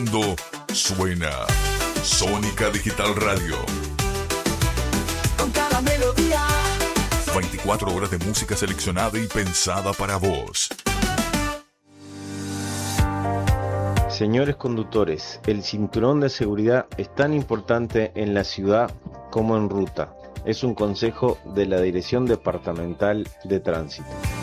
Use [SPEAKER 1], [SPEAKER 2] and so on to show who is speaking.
[SPEAKER 1] Suena Sónica Digital Radio.
[SPEAKER 2] Con cada melodía.
[SPEAKER 1] 24 horas de música seleccionada y pensada para vos.
[SPEAKER 3] Señores conductores, el cinturón de seguridad es tan importante en la ciudad como en ruta. Es un consejo de la Dirección Departamental de Tránsito.